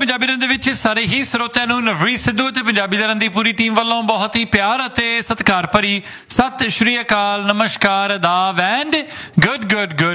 ਪੰਜਾਬੀ ਰੰਗ ਦੇ ਵਿੱਚ ਸਾਰੇ ਹੀ ਸਰੋਤਿਆਂ ਨੂੰ ਨਵਰੀਤ ਸਿੱਧੂ ਅਤੇ ਪੰਜਾਬੀ ਦਾ ਰੰਗ ਦੀ ਪੂਰੀ ਟੀਮ ਵੱਲੋਂ ਬਹੁਤ ਹੀ ਪਿਆਰ ਅਤੇ ਸਤਿਕਾਰ ਭਰੀ ਸਤਿ ਸ਼੍ਰੀ ਅਕਾਲ, ਨਮਸਕਾਰ, ਆਦਾਬ ਐਂਡ ਗੁੱਡ